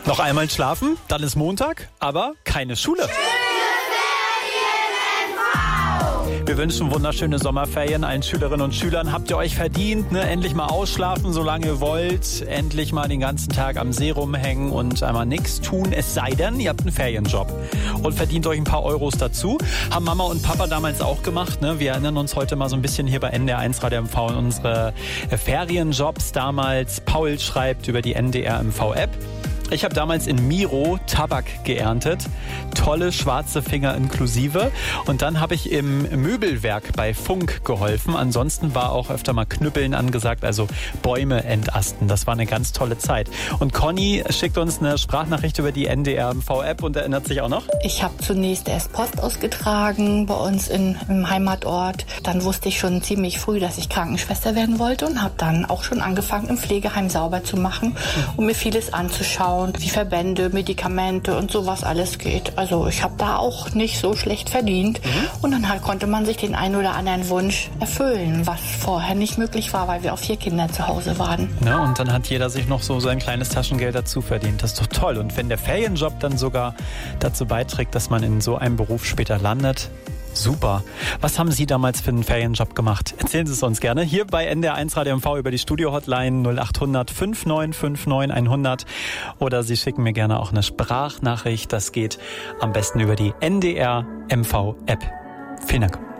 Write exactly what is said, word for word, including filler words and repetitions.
Noch einmal schlafen, dann ist Montag, aber keine Schule. Wir wünschen wunderschöne Sommerferien allen Schülerinnen und Schülern. Habt ihr euch verdient, ne? Endlich mal ausschlafen, solange ihr wollt. Endlich mal den ganzen Tag am See rumhängen und einmal nichts tun. Es sei denn, ihr habt einen Ferienjob und verdient euch ein paar Euros dazu. Haben Mama und Papa damals auch gemacht. Ne? Wir erinnern uns heute mal so ein bisschen hier bei N D R eins Radio M V an unsere Ferienjobs damals. Paul schreibt über die N D R M V-App. Ich habe damals in Miro Tabak geerntet, tolle schwarze Finger inklusive. Und dann habe ich im Möbelwerk bei Funk geholfen. Ansonsten war auch öfter mal Knüppeln angesagt, also Bäume entasten. Das war eine ganz tolle Zeit. Und Conny schickt uns eine Sprachnachricht über die N D R M V-App und erinnert sich auch noch? Ich habe zunächst erst Post ausgetragen bei uns in, im Heimatort. Dann wusste ich schon ziemlich früh, dass ich Krankenschwester werden wollte und habe dann auch schon angefangen, im Pflegeheim sauber zu machen, um mir vieles anzuschauen, wie Verbände, Medikamente und sowas alles geht. Also ich habe da auch nicht so schlecht verdient. Mhm. Und dann halt konnte man sich den einen oder anderen Wunsch erfüllen, was vorher nicht möglich war, weil wir auch vier Kinder zu Hause waren. Ja, und dann hat jeder sich noch so sein kleines Taschengeld dazu verdient. Das ist doch toll. Und wenn der Ferienjob dann sogar dazu beiträgt, dass man in so einem Beruf später landet, super. Was haben Sie damals für einen Ferienjob gemacht? Erzählen Sie es uns gerne. Hier bei N D R eins Radio M V über die Studio-Hotline null acht hundert fünf neun fünf neun hundert. Oder Sie schicken mir gerne auch eine Sprachnachricht. Das geht am besten über die N D R M V-App. Vielen Dank.